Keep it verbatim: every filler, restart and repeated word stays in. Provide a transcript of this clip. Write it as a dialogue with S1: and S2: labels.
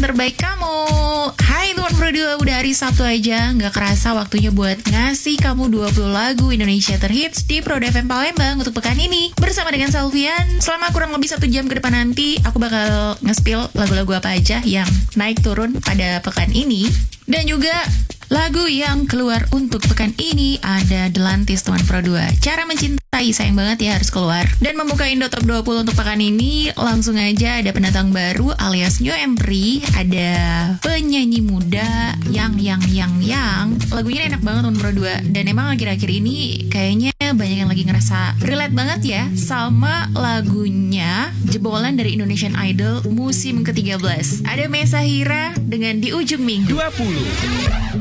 S1: terbaik kamu. Hai teman Pro dua, udah hari Sabtu aja. Gak kerasa waktunya buat ngasih kamu dua puluh lagu Indonesia terhits di Pro F M Palembang untuk pekan ini. Bersama dengan Salvian, selama kurang lebih satu jam ke depan nanti, aku bakal nge-spill lagu-lagu apa aja yang naik turun pada pekan ini. Dan juga lagu yang keluar untuk pekan ini ada Delantis teman Pro dua. Cara mencintai, sayang banget ya harus keluar. Dan membuka Indo Top dua puluh untuk pekan ini, langsung aja ada pendatang baru alias new entry. Ada penyanyi muda yang yang yang yang lagunya enak banget teman Pro dua. Dan emang akhir-akhir ini kayaknya banyak yang lagi ngerasa relate banget ya sama lagunya jebolan dari Indonesian Idol musim ke tiga belas. Ada Mesa Hira dengan Di Ujung Minggu
S2: dua puluh.